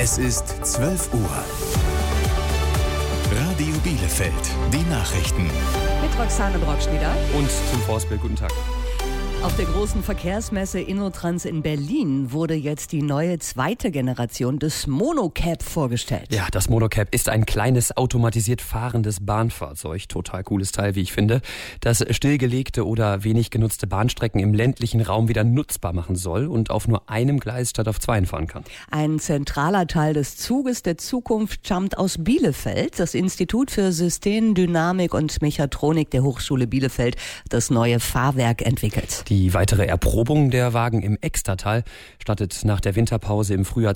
Es ist 12 Uhr. Radio Bielefeld, die Nachrichten. Mit Roxane Brockschnieder. Und Tim Forsberg, guten Tag. Auf der großen Verkehrsmesse InnoTrans in Berlin wurde jetzt die neue zweite Generation des Monocab vorgestellt. Ja, das Monocab ist ein kleines, automatisiert fahrendes Bahnfahrzeug. Total cooles Teil, wie ich finde, das stillgelegte oder wenig genutzte Bahnstrecken im ländlichen Raum wieder nutzbar machen soll und auf nur einem Gleis statt auf zweien fahren kann. Ein zentraler Teil des Zuges der Zukunft stammt aus Bielefeld. Das Institut für Systemdynamik und Mechatronik der Hochschule Bielefeld hat das neue Fahrwerk entwickelt. Die weitere Erprobung der Wagen im Extertal startet nach der Winterpause im Frühjahr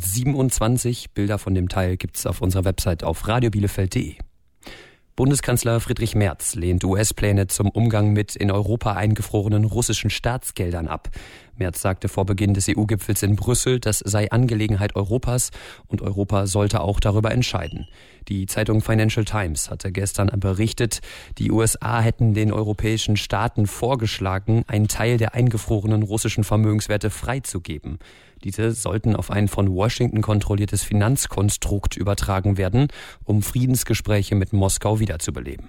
2027. Bilder von dem Teil gibt's auf unserer Website auf radiobielefeld.de. Bundeskanzler Friedrich Merz lehnt US-Pläne zum Umgang mit in Europa eingefrorenen russischen Staatsgeldern ab. Merz sagte vor Beginn des EU-Gipfels in Brüssel, das sei Angelegenheit Europas und Europa sollte auch darüber entscheiden. Die Zeitung Financial Times hatte gestern berichtet, die USA hätten den europäischen Staaten vorgeschlagen, einen Teil der eingefrorenen russischen Vermögenswerte freizugeben. Diese sollten auf ein von Washington kontrolliertes Finanzkonstrukt übertragen werden, um Friedensgespräche mit Moskau wiederzubeleben.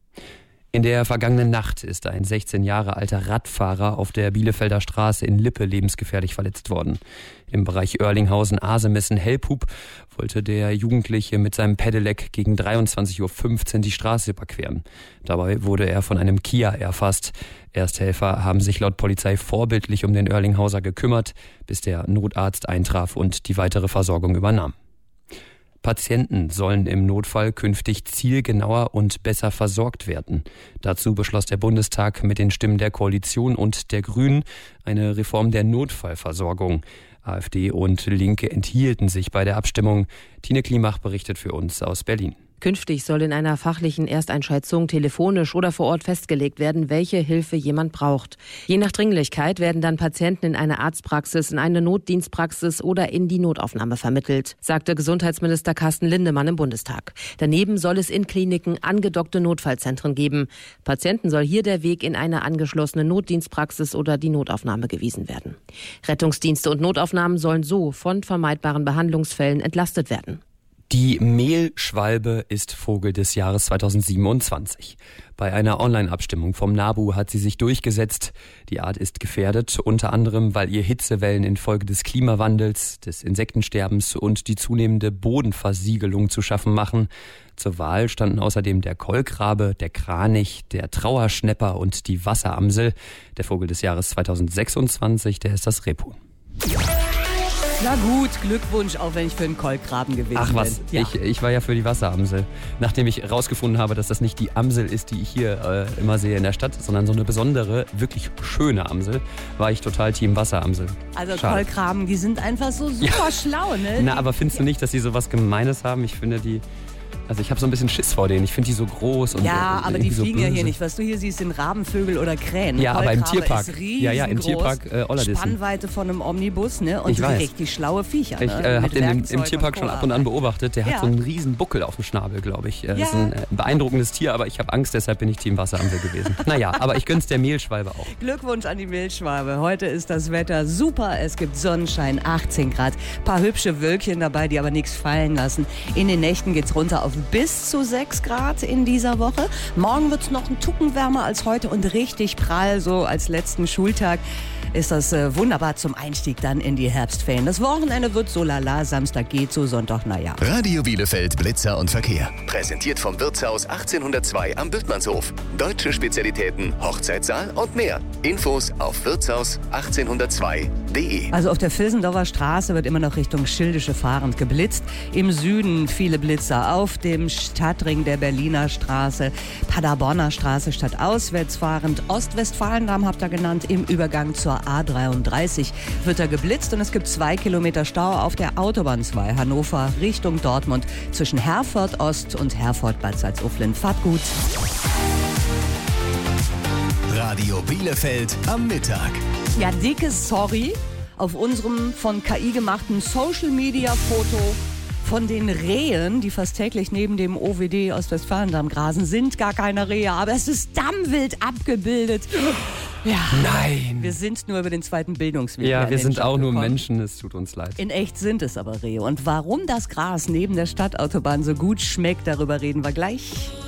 In der vergangenen Nacht ist ein 16 Jahre alter Radfahrer auf der Bielefelder Straße in Lippe lebensgefährlich verletzt worden. Im Bereich Oerlinghausen-Asemessen-Hellpup wollte der Jugendliche mit seinem Pedelec gegen 23.15 Uhr die Straße überqueren. Dabei wurde er von einem Kia erfasst. Ersthelfer haben sich laut Polizei vorbildlich um den Oerlinghauser gekümmert, bis der Notarzt eintraf und die weitere Versorgung übernahm. Patienten sollen im Notfall künftig zielgenauer und besser versorgt werden. Dazu beschloss der Bundestag mit den Stimmen der Koalition und der Grünen eine Reform der Notfallversorgung. AfD und Linke enthielten sich bei der Abstimmung. Tine Klimach berichtet für uns aus Berlin. Künftig soll in einer fachlichen Ersteinschätzung telefonisch oder vor Ort festgelegt werden, welche Hilfe jemand braucht. Je nach Dringlichkeit werden dann Patienten in eine Arztpraxis, in eine Notdienstpraxis oder in die Notaufnahme vermittelt, sagte Gesundheitsminister Carsten Lindemann im Bundestag. Daneben soll es in Kliniken angedockte Notfallzentren geben. Patienten soll hier der Weg in eine angeschlossene Notdienstpraxis oder die Notaufnahme gewiesen werden. Rettungsdienste und Notaufnahmen sollen so von vermeidbaren Behandlungsfällen entlastet werden. Die Mehlschwalbe ist Vogel des Jahres 2027. Bei einer Online-Abstimmung vom NABU hat sie sich durchgesetzt. Die Art ist gefährdet, unter anderem, weil ihr Hitzewellen infolge des Klimawandels, des Insektensterbens und die zunehmende Bodenversiegelung zu schaffen machen. Zur Wahl standen außerdem der Kolkrabe, der Kranich, der Trauerschnäpper und die Wasseramsel. Der Vogel des Jahres 2026, der ist das Rebhuhn. Na gut, Glückwunsch, auch wenn ich für einen Kolkraben gewesen bin. Ach was, Ja. ich war ja für die Wasseramsel. Nachdem ich herausgefunden habe, dass das nicht die Amsel ist, die ich hier immer sehe in der Stadt, sondern so eine besondere, wirklich schöne Amsel, war ich total Team Wasseramsel. Also Schade. Kolkraben, die sind einfach so super schlau, ne? Na, aber findest du nicht, dass sie so was Gemeines haben? Ich finde die... Also ich habe so ein bisschen Schiss vor denen. Ich finde die so groß und Ja, so, aber die so fliegen ja böse. hier nicht. Was du hier siehst, sind Rabenvögel oder Krähen. Ja, aber im Kolkrabe Tierpark. Ist Ja, im Tierpark Ollerdissen. Spannweite von einem Omnibus, ne? Und Ich weiß. richtig schlaue Viecher. Ich Ne? habe Mit den Werkzeug im Tierpark schon ab und an beobachtet. Der Ja. hat so einen riesen Buckel auf dem Schnabel, glaube ich. Das ist Ja. ein beeindruckendes Tier, aber ich habe Angst, deshalb bin ich Team Wasseramsel gewesen. Naja, aber ich gönn's der Mehlschwalbe auch. Glückwunsch an die Mehlschwalbe. Heute ist das Wetter super. Es gibt Sonnenschein, 18 Grad. Paar hübsche Wölkchen dabei, die aber nichts fallen lassen. In den Nächten geht's runter auf bis zu 6 Grad in dieser Woche. Morgen wird's noch ein Tucken wärmer als heute und richtig prall, so als letzten Schultag. Ist das wunderbar zum Einstieg dann in die Herbstferien. Das Wochenende wird so lala, Samstag geht so, Sonntag naja. Radio Bielefeld Blitzer und Verkehr. Präsentiert vom Wirtshaus 1802 am Bültmannshof. Deutsche Spezialitäten, Hochzeitssaal und mehr. Infos auf wirtshaus1802.de. Also auf der Vilsendorfer Straße wird immer noch Richtung Schildische fahrend geblitzt. Im Süden viele Blitzer auf dem Stadtring der Berliner Straße, Paderborner Straße statt auswärts fahrend. Ostwestfalendamm habt ihr genannt, im Übergang zur A33 wird er geblitzt und es gibt 2 Kilometer Stau auf der Autobahn 2 Hannover Richtung Dortmund zwischen Herford Ost und Herford Bad Salzuflen. Fahrt gut. Radio Bielefeld am Mittag. Ja, dickes Sorry auf unserem von KI gemachten Social-Media-Foto von den Rehen, die fast täglich neben dem OWD Ostwestfalendamm grasen, sind gar keine Rehe, aber es ist Dammwild abgebildet. Ja. Nein. Wir sind nur über den zweiten Bildungsweg. Ja, wir sind auch nur gekommen. Menschen, es tut uns leid. In echt sind es aber Rehe. Und warum das Gras neben der Stadtautobahn so gut schmeckt, darüber reden wir gleich.